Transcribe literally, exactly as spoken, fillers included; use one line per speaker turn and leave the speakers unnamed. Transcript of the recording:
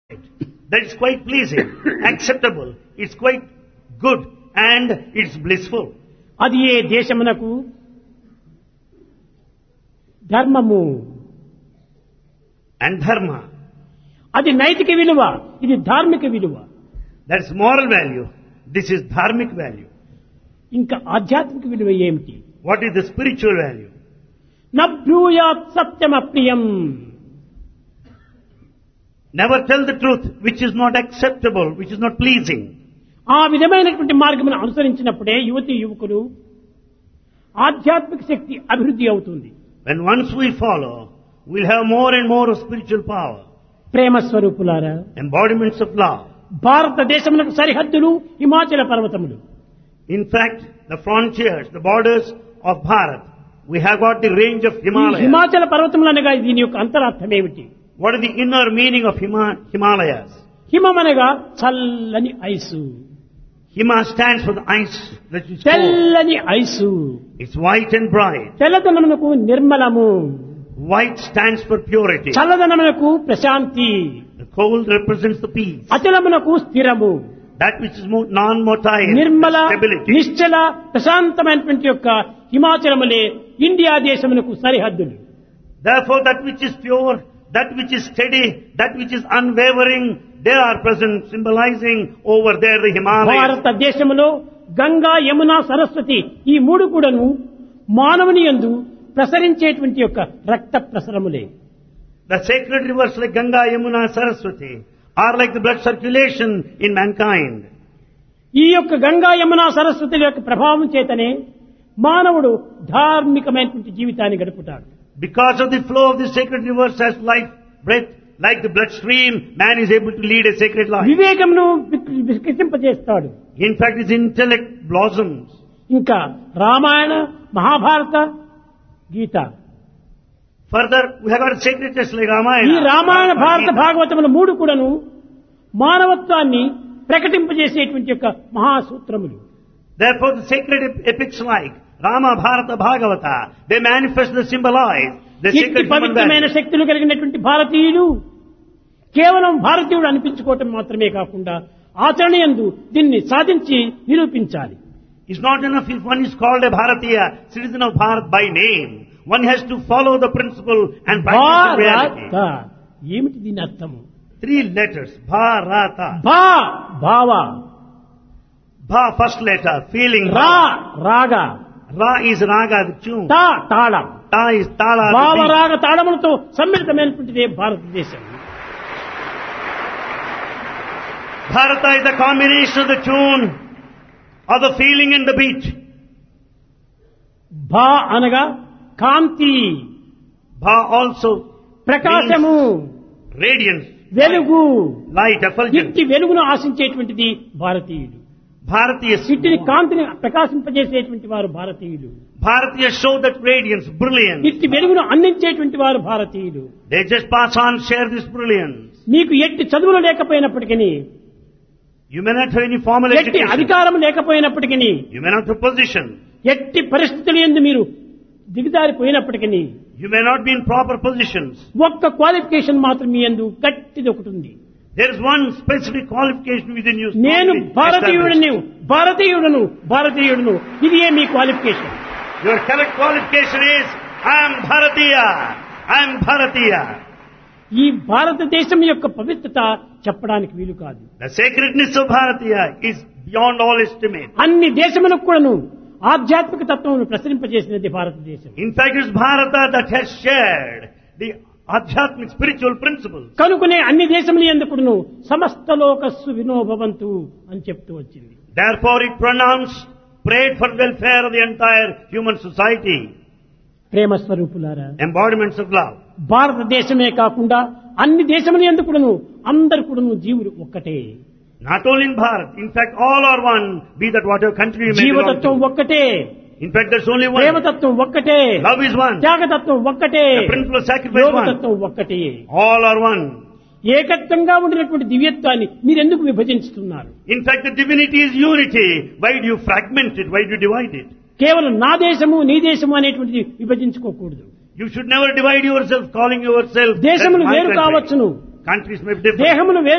That is quite pleasing, acceptable, it's quite good and it's blissful.
అది ఏ దేశమునకు ధర్మము
And dharma,
అది నైతిక విలువ ఇది ధార్మిక విలువ
that's moral value, this is dharmic value.
ఇంకా ఆధ్యాత్మిక విలువ ఏమిటి
What is the spiritual value?
నభ్రూయాత్ సత్యమప్రియం
Never tell the truth which is not acceptable, which is not pleasing.
ఆ విధమైనటువంటి మార్గమును అనుసరించినప్పుడే యువతి యువకులు ఆధ్యాత్మిక శక్తి అభివృద్ధి అవుతుంది.
When once we follow, we'll have more and more of spiritual power,
ప్రేమ స్వరూపులారా
embodiments of love.
భారతదేశమునకు సరిహద్దులు హిమాచల పర్వతములు.
In fact, the frontiers, the borders of Bharat, we have got the range of
ఈ
Himalayas.
హిమాచల పర్వతములు అనగా దీని యొక్క అంతరార్థం ఏమిటి?
What is the inner meaning of Hima- Himalayas?
హిమం అనగా చల్లని ice,
Hima stands for the ice that is cold.
తెల్లని ice,
It's white and bright.
తెల్లదనమునకు నిర్మలము,
White stands for purity.
చల్లదనమునకు Prashanti,
The cold represents the peace.
అచలమునకు స్థిరము,
That which is mo- non-motile,
Nirmala
stability.
నిశ్చల ప్రశాంతమైనటువంటి యొక్క హిమాచలములే India దేశమునకు సరిహద్దులు.
Therefore, that which is pure, that which is steady, that which is unwavering, they are present, symbolizing over there the Himalayas.
భారతదేశములో Ganga Yamuna Saraswati ఈ మూడు కూడాను మానవుని యందు ప్రసరించేటువంటి యొక్క రక్త ప్రసరములే.
The sacred rivers like Ganga, Yamuna, Saraswati are like the blood circulation in mankind.
ఈ యొక్క గంగా యమున సరస్వతుల యొక్క ప్రభావం చేతనే మానవుడు ధార్మికమైనటువంటి జీవితాన్ని గడుపుతాడు.
Because of the flow of the sacred rivers as life breath, like the bloodstream, man is able to lead a sacred life.
వివేకమును విక్- వికసింపజేస్తాడు.
In fact, his intellect blossoms.
ఇంకా రామాయణ మహాభారత గీత
Further, we have got sacred texts like
ఈ
Ramayana.
Ramayana
Bhagavad
భారత
Gita.
భాగవతముల మూడు కూడాను మానవత్వాన్ని ప్రకటింపజేసేటువంటి యొక్క మహాసూత్రములు.
Therefore, the sacred ep- epics like Rama, Bharata, Bhagavata, they manifest, they symbolize the
ఎట్టి
sacred human
పవిత్రమైన
values.
శక్తులు కలిగినటువంటి భారతీయులు కేవలం భారతీయుడు అనిపించుకోవటం మాత్రమే కాకుండా ఆచరణయందు దీన్ని సాధించి నిరూపించాలి.
It's not enough if one is called a Bharatiya, citizen of Bharat by name. One has to follow the principle and practice the reality.
భారత ఏమిటి దీని అర్థము?
Three letters, Bharata.
భా భావ,
Bha, first letter, feeling.
రా రాగ,
Ra is Raga, the tune.
తా తాళం.
Ta is Tala,
భావ
the beat.
రాగ తాళములతో సమ్మిళితమైనటువంటిదే భారతదేశం.
Bharata is the combination of the tune, of the feeling and the beat.
భా అనగా కాంతి,
Bha also
ప్రకాశము,
radiance,
వెలుగు.
light, effulgence.
ఇట్టి వెలుగును ఆశించేటువంటిది భారతీయులు.
Bharatiyas,
ఇట్టిని కాంతిని ప్రకాశింపజేసేటువంటి వారు భారతీయులు.
Bharatiyas show that radiance, brilliance.
ఇట్టి వెలుగును అందించేటువంటి వారు భారతీయులు.
They just pass on, share this brilliance.
మీకు ఎట్టి చదువులు లేకపోయినప్పటికీ,
You may not have any formal
ఎట్టి
education.
అధికారం లేకపోయినప్పటికీ,
You may not have position.
ఎట్టి పరిస్థితులు యందు మీరు దిగజారిపోయినప్పటికీ
You may not be in proper positions.
ఒక్క క్వాలిఫికేషన్ మాత్రం మీ యందు గట్టిది ఒకటి ఉంది.
There is one specific qualification within you.
నేను
strongly
భారతీయుడను
established.
భారతీయుడను భారతీయుడను ఇది ఏ మీ qualification?
Your correct qualification is, I am Bharatiya. I am Bharatiya.
ఈ భారతదేశం యొక్క పవిత్రత చెప్పడానికి వీలు కాదు.
The sacredness of Bharatiya is beyond all estimate.
అన్ని దేశములకు కూడాను ఆధ్యాత్మిక తత్వమును ప్రసరింపజేసినది భారతదేశం.
In fact, it's Bharata that has shared the Adhyatmic spiritual principles.
కనుకనే అన్ని దేశముల యందు కూడాను సమస్త లోకస్సు వినోభవంతు అని చెప్తూ వచ్చింది.
Therefore, it pronounced, prayed for welfare of the entire human society.
ప్రేమ స్వరూపులారా,
Embodiments of love.
భారతదేశమే కాకుండా అన్ని దేశముల యందు కూడాను అందరు కూడాను జీవులు ఒక్కటే.
Not only in Bharat, in fact, all are one, be that whatever country you may belong
జీవతత్వం
to.
ఒక్కటే,
In fact, there's only one.
ప్రేమతత్వం ఒక్కటే,
Love is one.
త్యాగతత్వం ఒక్కటే,
The principle of sacrifice one.
యోగతత్వం ఒక్కటే.
All are one.
ఏకత్వంగా ఉండినటువంటి దివ్యత్వాన్ని మీరెందుకు విభజిస్తున్నారు?
In fact, the divinity is unity. Why do you fragment it? Why do you divide it?
కేవలం నా దేశము నీ దేశము అనేటువంటిది విభజించుకోకూడదు.
You should never divide yourself, calling yourself.
దేశములు
"That's my
వేరు
country."
కావచ్చును,
Countries may be different.
దేహములు వేరు